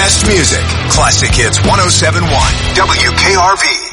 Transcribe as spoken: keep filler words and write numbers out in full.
best music. Classic Hits one oh seven point one W K R V.